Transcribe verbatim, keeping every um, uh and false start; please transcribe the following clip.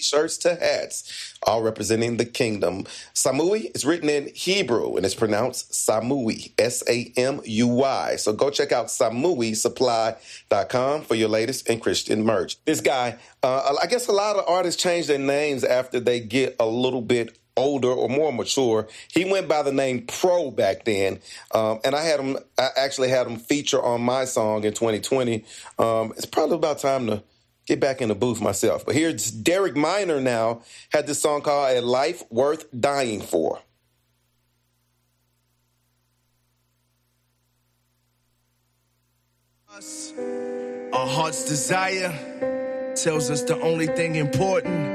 t-shirts to hats, all representing the kingdom. Samui is written in Hebrew and it's pronounced Samui, S A M U Y. So go check out samui supply dot com for your latest in Christian merch. This guy, uh, I guess a lot of artists change their names after they get a little bit older or more mature. He went by the name Pro back then, um, and I had him. I actually had him feature on my song in twenty twenty. Um, it's probably about time to get back in the booth myself. But here's Derek Minor now, had this song called A Life Worth Dying For. Our heart's desire tells us the only thing important